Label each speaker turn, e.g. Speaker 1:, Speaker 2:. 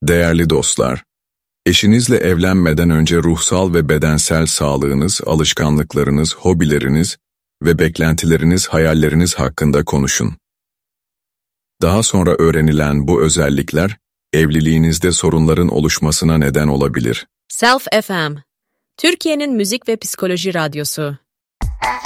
Speaker 1: Değerli dostlar, eşinizle evlenmeden önce ruhsal ve bedensel sağlığınız, alışkanlıklarınız, hobileriniz ve beklentileriniz, hayalleriniz hakkında konuşun. Daha sonra öğrenilen bu özellikler, evliliğinizde sorunların oluşmasına neden olabilir.
Speaker 2: Self FM, Türkiye'nin müzik ve psikoloji radyosu.